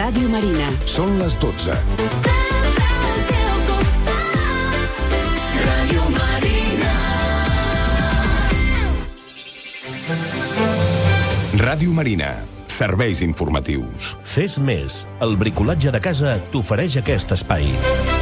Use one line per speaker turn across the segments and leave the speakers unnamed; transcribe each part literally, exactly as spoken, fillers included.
Ràdio Marina.
Són les dotze.
Sempre al teu costat. Ràdio Marina.
Ràdio Marina. Serveis informatius.
Fes més. El bricolatge de casa t'ofereix aquest espai.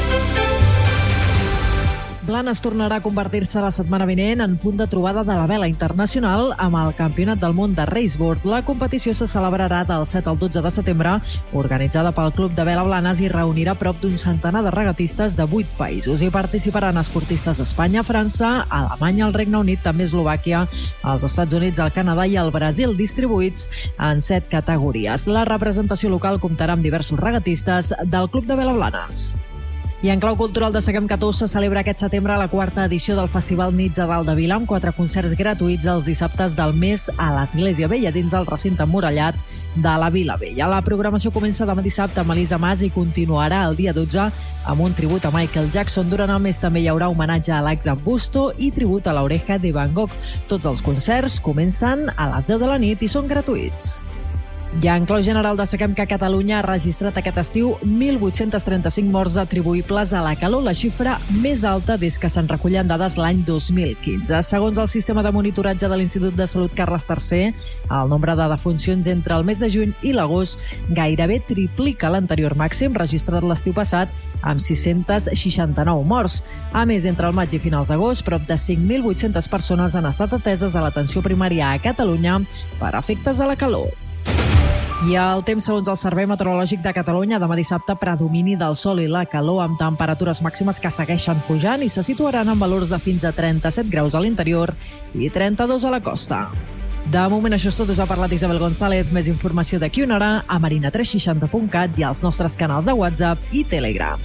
Blanes tornarà a convertir-se la setmana vinent en punt de trobada de la vela internacional amb el Campionat del Món de Raceboard. La competició se celebrarà del set al dotze de setembre, organitzada pel Club de Vela Blanes, i reunirà prop d'un centenar de regatistes de vuit països. Hi participaran esportistes d'Espanya, França, Alemanya, el Regne Unit, també Eslovàquia, els Estats Units, el Canadà i el Brasil, distribuïts en set categories. La representació local comptarà amb diversos regatistes del Club de Vela Blanes. I en clau cultural destaquem que a Tous se celebra aquest setembre la quarta edició del Festival Nits a Dalt de Vila, amb quatre concerts gratuïts els dissabtes del mes a l'Església Vella, dins el recinte emmurallat de la Vila Vella. La programació comença demà dissabte amb Elisa Mas i continuarà el dia dotze amb un tribut a Michael Jackson. Durant el mes també hi haurà homenatge a l'Ax Busto i tribut a l'Oreja de Van Gogh. Tots els concerts comencen a les deu de la nit i són gratuïts. I en clau general destaquem que Catalunya ha registrat aquest estiu mil vuit-cents trenta-cinc morts atribuïbles a la calor, la xifra més alta des que se'n recullen dades l'any dos mil quinze. Segons el sistema de monitoratge de l'Institut de Salut Carles tercer, el nombre de defuncions entre el mes de juny i l'agost gairebé triplica l'anterior màxim registrat l'estiu passat, amb sis-cents seixanta-nou morts. A més, entre el maig i finals d'agost, prop de cinc mil vuit-cents persones han estat ateses a l'atenció primària a Catalunya per efectes de la calor. I el temps, segons el Servei Meteorològic de Catalunya, demà dissabte predomini del sol i la calor, amb temperatures màximes que segueixen pujant i se situaran en valors de fins a trenta-set graus a l'interior i trenta-dos a la costa. De moment això és tot. Us ha parlat Isabel González. Més informació d'aquí una hora a marina tres seixanta punt cat i als nostres canals de WhatsApp i Telegram.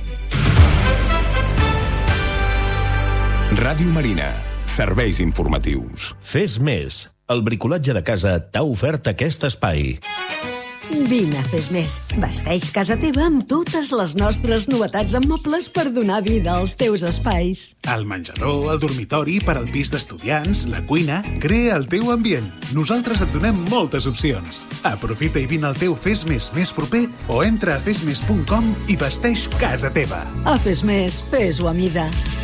Ràdio Marina. Serveis informatius.
Fes més. El bricolatge de casa t'ha ofert aquest espai.
Vine a Fes Més. Vesteix casa teva amb totes les nostres novetats en mobles per donar vida als teus espais.
El menjador, el dormitori, per al pis d'estudiants, la cuina... Crea el teu ambient. Nosaltres et donem moltes opcions. Aprofita i vine al teu Fes Més més proper o entra a fes més punt com i vesteix casa teva.
A Fes Més, fes-ho a mida.